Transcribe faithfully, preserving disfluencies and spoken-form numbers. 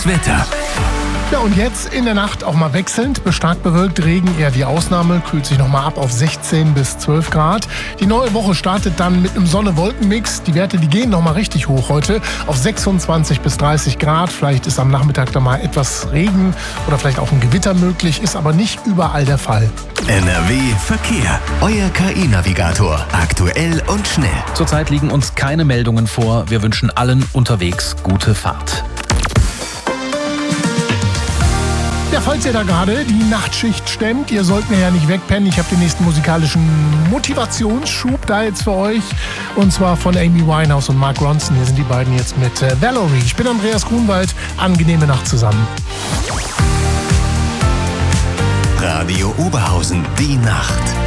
Das Wetter. Ja, und jetzt in der Nacht auch mal wechselnd, stark bewölkt, Regen eher die Ausnahme, kühlt sich nochmal ab auf sechzehn bis zwölf Grad. Die neue Woche startet dann mit einem Sonne-Wolken-Mix. Die Werte, die gehen nochmal richtig hoch heute auf sechsundzwanzig bis dreißig Grad. Vielleicht ist am Nachmittag da mal etwas Regen oder vielleicht auch ein Gewitter möglich, ist aber nicht überall der Fall. N R W Verkehr. Euer K I-Navigator. Aktuell und schnell. Zurzeit liegen uns keine Meldungen vor. Wir wünschen allen unterwegs gute Fahrt. Ja, falls ihr da gerade die Nachtschicht stemmt, ihr sollt mir ja nicht wegpennen. Ich habe den nächsten musikalischen Motivationsschub da jetzt für euch. Und zwar von Amy Winehouse und Mark Ronson. Hier sind die beiden jetzt mit äh, Valerie. Ich bin Andreas Grunwald. Angenehme Nacht zusammen. Radio Oberhausen, die Nacht.